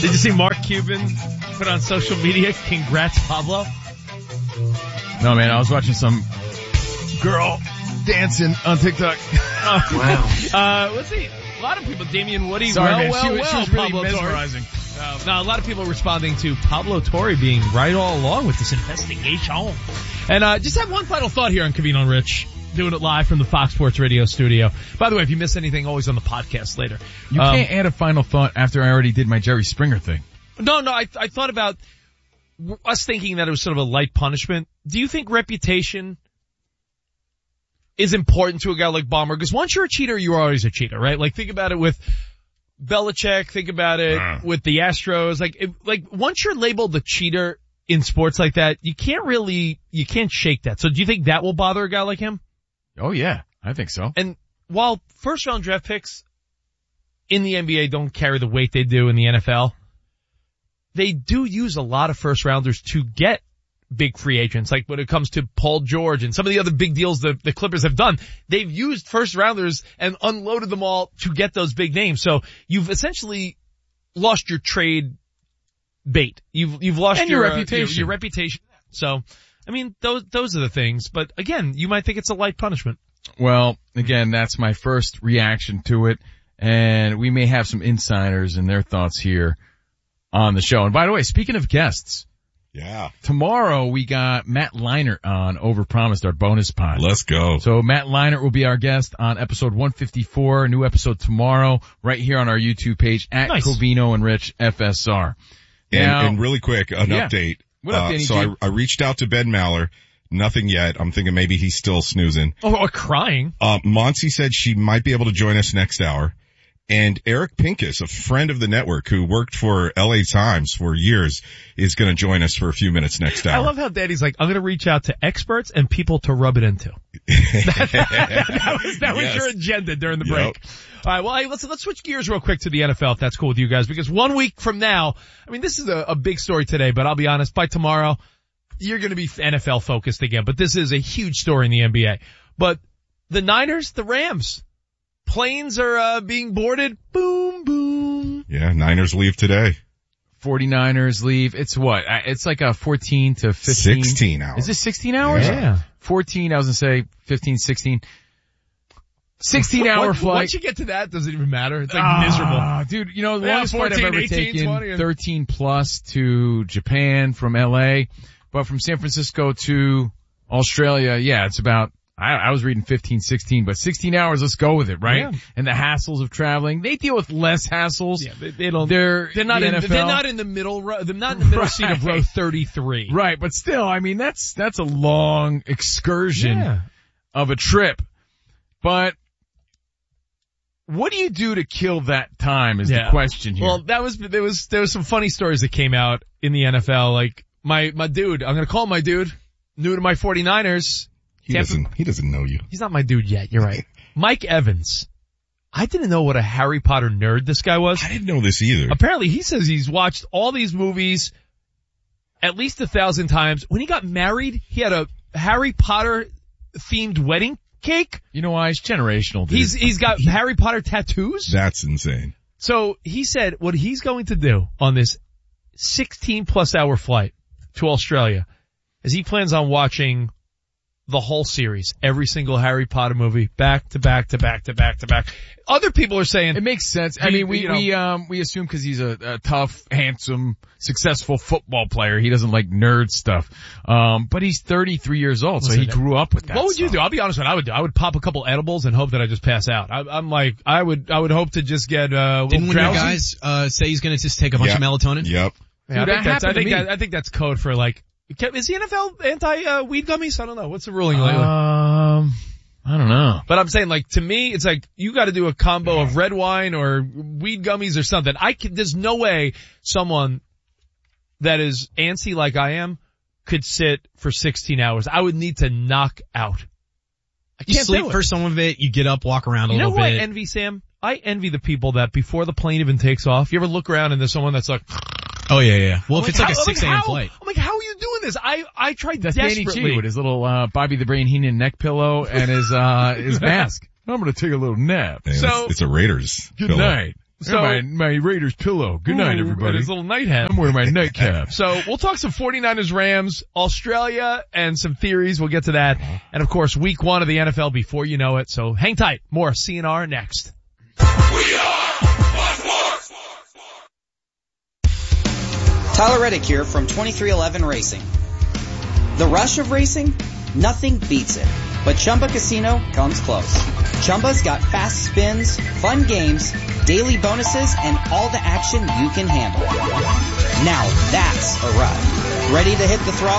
Did you see Mark Cuban put on social media, congrats Pablo? No, man, I was watching some girl dancing on TikTok. Wow. Let's see. A lot of people, Damian Woody, she was really Pablo mesmerizing. Torre. Now, a lot of people responding to Pablo Torre being right all along with this investigation. And just have one final thought here on Covino and Rich, doing it live from the Fox Sports Radio studio. By the way, if you miss anything, always on the podcast later. You can't add a final thought after I already did my Jerry Springer thing. No, I thought about us thinking that it was sort of a light punishment. Do you think reputation is important to a guy like Ballmer? Because once you're a cheater, you're always a cheater, right? Like, think about it with Belichick. Think about it with the Astros. Like once you're labeled the cheater in sports like that, you can't shake that. So do you think that will bother a guy like him? Oh yeah, I think so. And while first round draft picks in the NBA don't carry the weight they do in the NFL, they do use a lot of first rounders to get big free agents. Like when it comes to Paul George and some of the other big deals the Clippers have done, they've used first rounders and unloaded them all to get those big names. So you've essentially lost your trade bait. You've lost and your reputation. Your reputation. So, I mean, those are the things. But again, you might think it's a light punishment. Well, again, that's my first reaction to it. And we may have some insiders and their thoughts here on the show. And by the way, speaking of guests, yeah, tomorrow we got Matt Leinart on Overpromised, our bonus pod. Let's go. So Matt Leinart will be our guest on episode 154, new episode tomorrow, right here on our YouTube page at Covino and Rich FSR. And really quick, an update. What up, Danny? So I reached out to Ben Maller. Nothing yet. I'm thinking maybe he's still snoozing. Or crying. Monty said she might be able to join us next hour. And Eric Pincus, a friend of the network who worked for LA Times for years, is going to join us for a few minutes next hour. I love how Daddy's like, I'm going to reach out to experts and people to rub it into. That was your agenda during the break. All right, well, hey, let's switch gears real quick to the NFL if that's cool with you guys, because 1 week from now, I mean, this is a big story today, but I'll be honest, by tomorrow, you're going to be NFL focused again, but this is a huge story in the NBA. But the Niners, the Rams, planes are being boarded. Boom, boom. Yeah, Niners leave today. 49ers leave. It's what? It's like a 14 to 15. 16 hours. Is it 16 hours? Yeah. 14, I was going to say 15, 16. 16-hour flight. Once you get to that, does it even matter? It's like miserable. Dude, you know, the longest flight I've ever 18, taken, 20. 13 plus to Japan from LA. But from San Francisco to Australia, yeah, it's about, I was reading 15, 16, but 16 hours, let's go with it, right? Yeah. And the hassles of traveling, they deal with less hassles. Yeah, they don't. They're not in the middle row. They're not in the middle seat of row 33. Right, but still, I mean, that's a long excursion of a trip. But what do you do to kill that time is the question here. Well, there was some funny stories that came out in the NFL. Like my dude, I'm gonna call him my dude, new to my 49ers. He doesn't know you. He's not my dude yet. You're right. Mike Evans. I didn't know what a Harry Potter nerd this guy was. I didn't know this either. Apparently he says he's watched all these movies at least 1,000 times. When he got married, he had a Harry Potter themed wedding cake. You know why? He's generational, dude. He's got Harry Potter tattoos. That's insane. So he said what he's going to do on this 16 plus hour flight to Australia is he plans on watching the whole series, every single Harry Potter movie, back to back to back to back to back. Other people are saying it makes sense. I mean, we assume because he's a tough, handsome, successful football player, he doesn't like nerd stuff. But he's 33 years old, so he grew up with that. What would you do? I'll be honest with you. I would pop a couple edibles and hope that I just pass out. I would hope to just get Didn't one of your guys say he's going to just take a bunch of melatonin? Yep. Yeah, I think that's code for like. Is the NFL anti-weed gummies? I don't know. What's the ruling lately? I don't know. But I'm saying, like, to me, it's like, you gotta do a combo of red wine or weed gummies or something. There's no way someone that is antsy like I am could sit for 16 hours. I would need to knock out. I can't You sleep for some of it, you get up, walk around a little bit. You know what I envy, Sam? I envy the people that before the plane even takes off, you ever look around and there's someone that's like, oh yeah. Well, if it's like a 6 a.m. flight. I'm like, how are you doing this? I tried That's desperately. Danny G with his little, Bobby the Brain Heenan neck pillow and his mask. I'm gonna take a little nap. Man, So- it's a Raiders. Good pillow. night. So my Raiders pillow. Good night, everybody. His little night hat. I'm wearing my nightcap. So we'll talk some 49ers Rams, Australia, and some theories. We'll get to that. And of course, week 1 of the NFL before you know it. So hang tight. More CNR next. Tyler Reddick here from 2311 Racing. The rush of racing? Nothing beats it. But Chumba Casino comes close. Chumba's got fast spins, fun games, daily bonuses, and all the action you can handle. Now that's a ride. Ready to hit the throttle?